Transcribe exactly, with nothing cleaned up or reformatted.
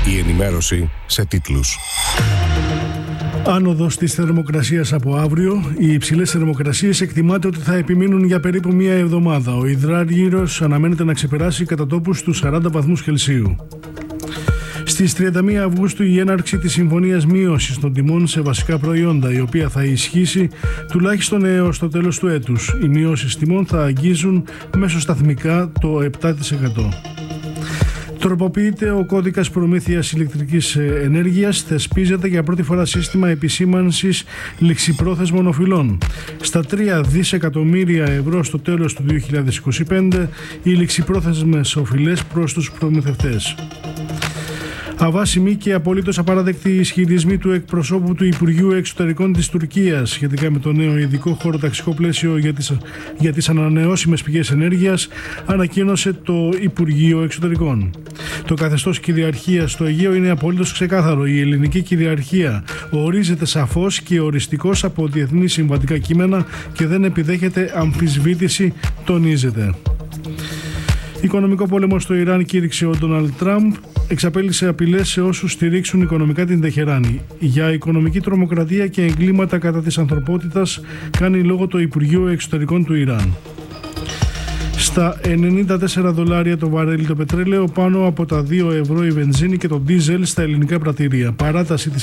Η ενημέρωση σε τίτλους. Άνοδος της θερμοκρασίας από αύριο. Οι υψηλές θερμοκρασίες εκτιμάται ότι θα επιμείνουν για περίπου μία εβδομάδα. Ο υδράργυρος αναμένεται να ξεπεράσει κατά τόπους τους σαράντα βαθμούς Κελσίου. Στις τριάντα μία Αυγούστου η έναρξη της συμφωνίας μείωσης των τιμών σε βασικά προϊόντα, η οποία θα ισχύσει τουλάχιστον έως το τέλος του έτους. Οι μειώσεις τιμών θα αγγίζουν μέσοσταθμικά το επτά τοις εκατό. Τροποποιείται ο κώδικας προμήθειας ηλεκτρικής ενέργειας, θεσπίζεται για πρώτη φορά σύστημα επισήμανσης ληξιπρόθεσμων οφειλών. Στα τρία δισεκατομμύρια ευρώ στο τέλος του δύο χιλιάδες είκοσι πέντε οι ληξιπρόθεσμες οφειλές προς τους προμηθευτές. Αβάσιμοι και απολύτως απαράδεκτοι ισχυρισμοί του εκπροσώπου του Υπουργείου Εξωτερικών της Τουρκίας σχετικά με το νέο ειδικό χωροταξικό πλαίσιο για τις, για τις ανανεώσιμες πηγές ενέργειας, ανακοίνωσε το Υπουργείο Εξωτερικών. Το καθεστώς κυριαρχίας στο Αιγαίο είναι απολύτως ξεκάθαρο. Η ελληνική κυριαρχία ορίζεται σαφώς και οριστικώς από διεθνή συμβατικά κείμενα και δεν επιδέχεται αμφισβήτηση, τονίζεται. Οικονομικό πόλεμο στο Ιράν κήρυξε ο Ντόναλντ Τραμπ. Εξαπέλυσε απειλές σε όσους στηρίξουν οικονομικά την Τεχεράνη. Για οικονομική τρομοκρατία και εγκλήματα κατά της ανθρωπότητας κάνει λόγο το Υπουργείο Εξωτερικών του Ιράν. Στα ενενήντα τέσσερα δολάρια το βαρέλι το πετρέλαιο, πάνω από τα δύο ευρώ η βενζίνη και το ντίζελ στα ελληνικά πρατήρια. Παράταση της